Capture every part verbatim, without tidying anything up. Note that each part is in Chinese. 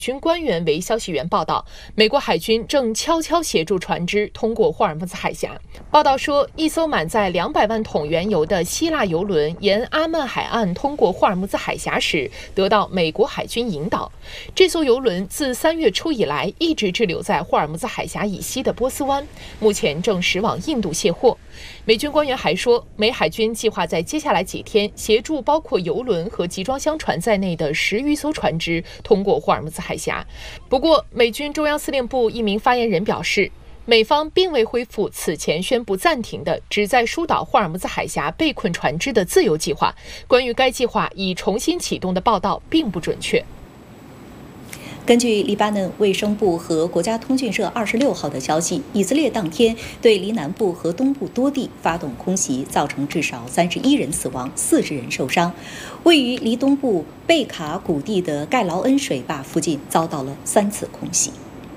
军官员为消息源报道，美国海军正悄悄协助船只通过霍尔木兹海峡。报道说，一艘满载两百万桶原油的希腊油轮沿阿曼海岸通过霍尔木兹海峡时，得到美国海军引导。这艘油轮自三月初以来一直滞留在霍尔木兹海峡以西的波斯湾，目前正驶往印度卸货。美军官员还说，美海军计划在接下来几天协助包括油轮和集装箱船在内的十余艘船只通过霍尔木兹海峡。不过，美军中央司令部一名发言人表示，美方并未恢复此前宣布暂停的旨在疏导霍尔木兹海峡被困船只的自由计划。关于该计划已重新启动的报道并不准确。 根据黎巴嫩卫生部和国家通讯社二十六号的消息，以色列当天对黎南部和东部多地发动空袭，造成至少三十一人死亡，四十人受伤。位于黎东部贝卡谷地的盖劳恩水坝附近遭到了三次空袭。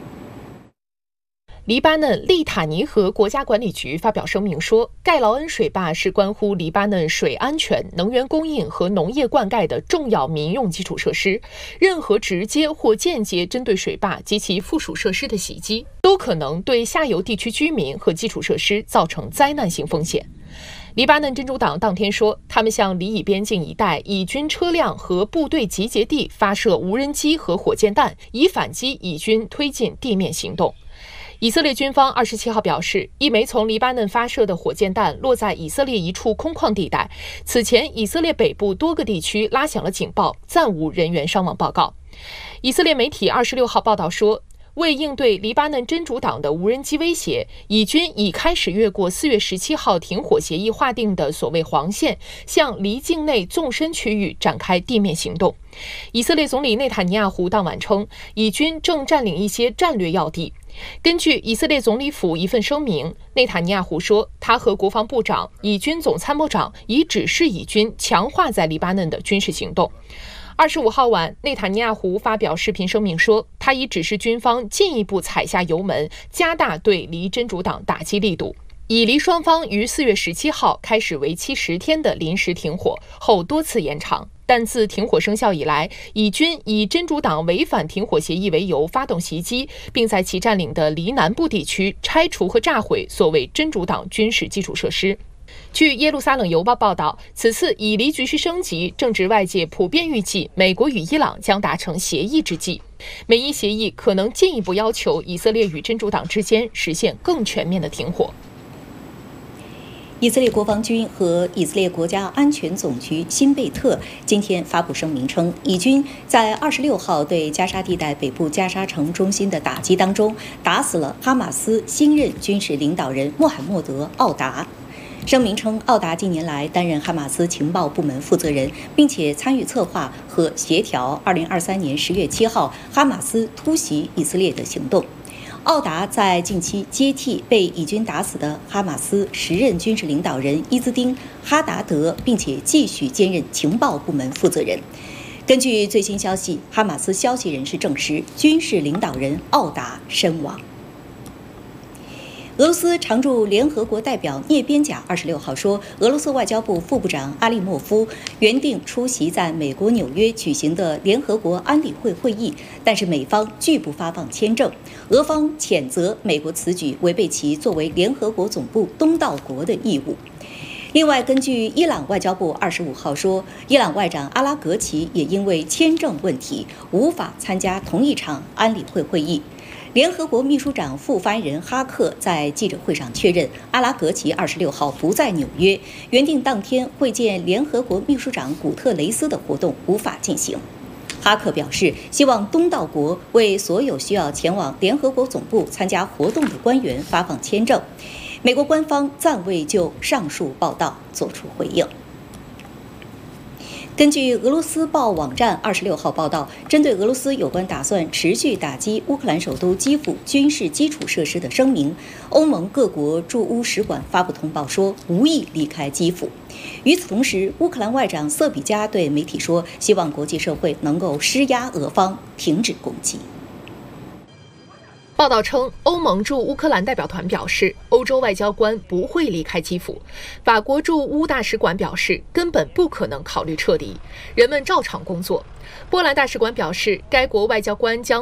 黎巴嫩利塔尼河国家管理局发表声明说，盖劳恩水坝是关乎黎巴嫩水安全、能源供应和农业灌溉的重要民用基础设施。任何直接或间接针对水坝及其附属设施的袭击，都可能对下游地区居民和基础设施造成灾难性风险。黎巴嫩真主党当天说，他们向黎以边境一带以军车辆和部队集结地发射无人机和火箭弹，以反击以军推进地面行动。以色列军方二十七号表示，一枚从黎巴嫩发射的火箭弹落在以色列一处空旷地带。此前，以色列北部多个地区拉响了警报，暂无人员伤亡报告。以色列媒体二十六号报道说，为应对黎巴嫩真主党的无人机威胁，以军已开始越过四月十七号停火协议划定的所谓黄线，向黎境内纵深区域展开地面行动。以色列总理内塔尼亚胡当晚称，以军正占领一些战略要地。根据以色列总理府一份声明，内塔尼亚胡说，他和国防部长、以军总参谋长已指示以军强化在黎巴嫩的军事行动。二十五号晚，内塔尼亚胡发表视频声明说，他已指示军方进一步踩下油门，加大对黎真主党打击力度。以黎双方于四月十七号开始为期十天的临时停火，后多次延长。但自停火生效以来，以军以真主党违反停火协议为由发动袭击，并在其占领的黎南部地区拆除和炸毁所谓真主党军事基础设施。据耶路撒冷邮报报道，此次以黎局势升级正值外界普遍预计美国与伊朗将达成协议之际。美伊协议可能进一步要求以色列与真主党之间实现更全面的停火。 以色列国防军和以色列国家安全总局辛贝特今天发布声明称，以军在二十六号对加沙地带北部加沙城中心的打击当中，打死了哈马斯新任军事领导人穆罕默德·奥达。声明称，奥达近年来担任哈马斯情报部门负责人，并且参与策划和协调二零二三年十月七号哈马斯突袭以色列的行动。奥达在近期接替被以军打死的哈马斯时任军事领导人伊兹丁·哈达德，并且继续兼任情报部门负责人。根据最新消息，哈马斯消息人士证实，军事领导人奥达身亡。俄罗斯常驻联合国代表聂边贾二十六号说，俄罗斯外交部副部长阿利莫夫原定出席在美国纽约举行的联合国安理会会议，但是美方拒不发放签证。俄方谴责美国此举违背其作为联合国总部东道国的义务。另外，根据伊朗外交部二十五号说，伊朗外长阿拉格齐也因为签证问题无法参加同一场安理会会议。联合国秘书长副发言人哈克在记者会上确认，阿拉格齐二十六号不在纽约，原定当天会见联合国秘书长古特雷斯的活动无法进行。哈克表示，希望东道国为所有需要前往联合国总部参加活动的官员发放签证。美国官方暂未就上述报道作出回应。根据俄罗斯报网站二十六号报道，针对俄罗斯有关打算持续打击乌克兰首都基辅军事基础设施的声明，欧盟各国驻乌使馆发布通报说无意离开基辅。与此同时，乌克兰外长瑟比加对媒体说，希望国际社会能够施压俄方停止攻击。 报道称，欧盟驻乌克兰代表团表示，欧洲外交官不会离开基辅。法国驻乌大使馆表示，根本不可能考虑撤离，人们照常工作。波兰大使馆表示，该国外交官将